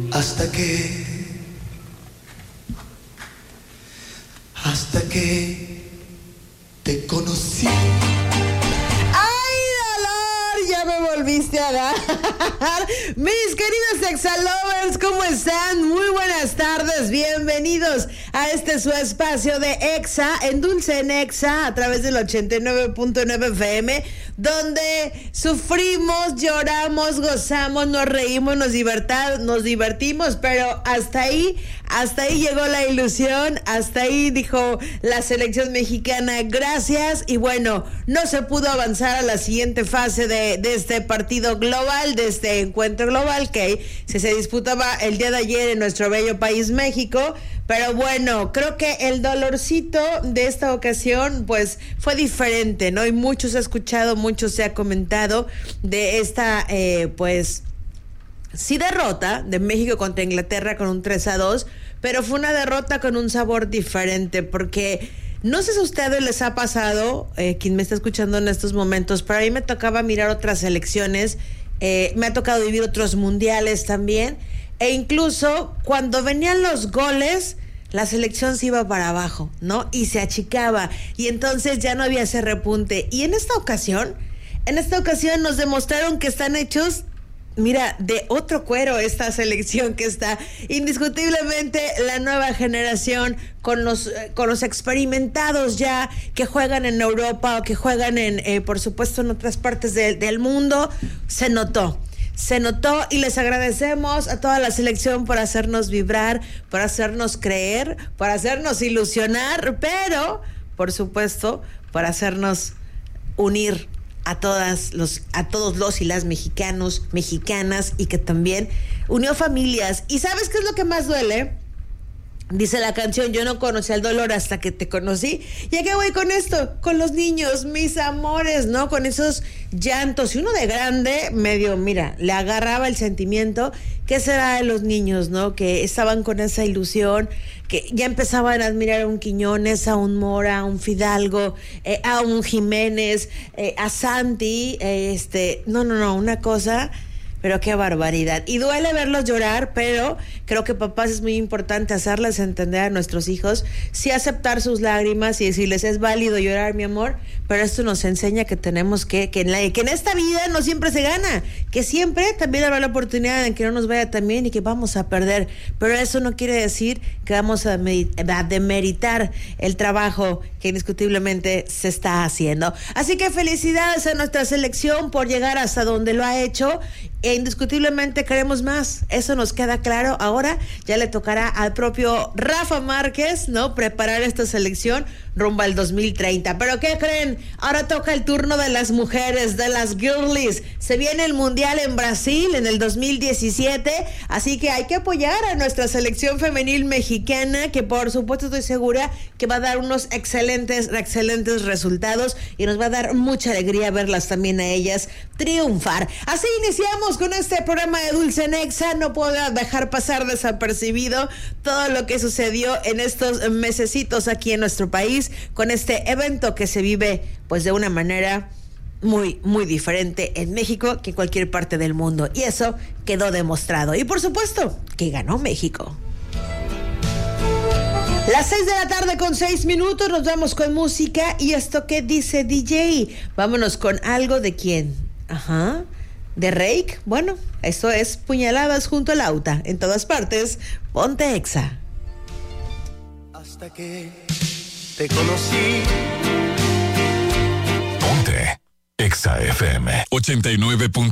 hasta que te conocí. Ya me volviste a dar. Mis queridos Exalovers, ¿cómo están? Muy buenas tardes, bienvenidos a su espacio de Exa, en Dulce en Exa, a través del 89.9 FM, donde sufrimos, lloramos, gozamos, nos reímos, nos divertimos, pero hasta ahí llegó la ilusión, hasta ahí dijo la selección mexicana, gracias, y bueno, no se pudo avanzar a la siguiente fase de este partido global, de este encuentro global que se disputaba el día de ayer en nuestro bello país México, pero bueno, creo que el dolorcito de esta ocasión pues fue diferente, ¿no? Y mucho se ha escuchado, mucho se ha comentado de esta pues sí derrota de México contra Inglaterra con un 3-2, pero fue una derrota con un sabor diferente, porque no sé si a ustedes les ha pasado, quien me está escuchando en estos momentos, pero a mí me tocaba mirar otras selecciones, me ha tocado vivir otros mundiales también, e incluso cuando venían los goles, la selección se iba para abajo, ¿no? Y se achicaba, y entonces ya no había ese repunte. Y en esta ocasión nos demostraron que están hechos, mira, de otro cuero esta selección, que está indiscutiblemente la nueva generación con los experimentados ya que juegan en Europa o que juegan por supuesto en otras partes del mundo. Se notó y les agradecemos a toda la selección por hacernos vibrar, por hacernos creer, por hacernos ilusionar, pero por supuesto por hacernos unir a todos los y las mexicanos, mexicanas, y que también unió familias. ¿Y sabes qué es lo que más duele? Dice la canción, yo no conocí el dolor hasta que te conocí. ¿Y a qué voy con esto? Con los niños, mis amores, ¿no? Con esos llantos. Y uno de grande, medio, mira, le agarraba el sentimiento. ¿Qué será de los niños, no? Que estaban con esa ilusión, que ya empezaban a admirar a un Quiñones, a un Mora, a un Fidalgo, a un Jiménez, a Santi, no, una cosa. Pero qué barbaridad. Y duele verlos llorar, pero creo que papás es muy importante hacerles entender a nuestros hijos, sí aceptar sus lágrimas y decirles, es válido llorar, mi amor, pero esto nos enseña que tenemos que en esta vida no siempre se gana, que siempre también habrá la oportunidad de que no nos vaya tan bien y que vamos a perder, pero eso no quiere decir que vamos a demeritar el trabajo que indiscutiblemente se está haciendo. Así que felicidades a nuestra selección por llegar hasta donde lo ha hecho. E indiscutiblemente queremos más, eso nos queda claro. Ahora ya le tocará al propio Rafa Márquez, ¿no?, preparar esta selección rumbo al 2030. ¿Pero qué creen? Ahora toca el turno de las mujeres, de las girlies. Se viene el Mundial en Brasil en el 2017, así que hay que apoyar a nuestra selección femenil mexicana, que por supuesto estoy segura que va a dar unos excelentes resultados, y nos va a dar mucha alegría verlas también a ellas triunfar. Así iniciamos con este programa de Dulce en Exa. No puedo dejar pasar desapercibido todo lo que sucedió en estos mesecitos aquí en nuestro país, con este evento que se vive pues de una manera muy, muy diferente en México que en cualquier parte del mundo, y eso quedó demostrado. Y por supuesto que ganó México. Las 6 de la tarde con 6 minutos, nos vamos con música. ¿Y esto qué dice DJ? Vámonos con algo de quién. ¿De Rake? Bueno, esto es Puñaladas junto al Auta. En todas partes, ponte Exa. Hasta que te conocí. Ponte Exa FM 89.